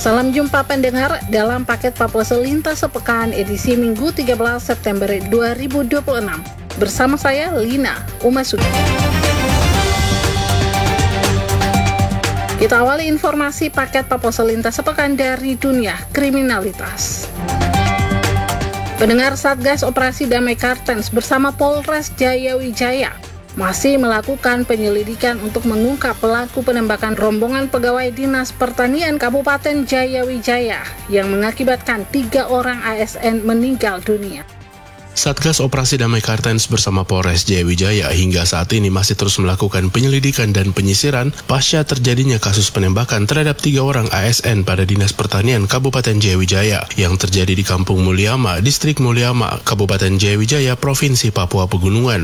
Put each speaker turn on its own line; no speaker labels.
Salam jumpa pendengar dalam paket Papua Selintas Sepekan edisi Minggu 13 September 2026. Bersama saya Lina Umasuki. Kita awali informasi paket Papua Selintas Sepekan dari dunia kriminalitas. Pendengar, Satgas Operasi Damai Kartens bersama Polres Jayawijaya masih melakukan penyelidikan untuk mengungkap pelaku penembakan rombongan pegawai Dinas Pertanian Kabupaten Jayawijaya yang mengakibatkan 3 orang ASN meninggal dunia.
Satgas Operasi Damai Kartens bersama Polres Jayawijaya hingga saat ini masih terus melakukan penyelidikan dan penyisiran pasca terjadinya kasus penembakan terhadap 3 orang ASN pada Dinas Pertanian Kabupaten Jayawijaya yang terjadi di Kampung Mulyama, Distrik Mulyama, Kabupaten Jayawijaya, Provinsi Papua Pegunungan.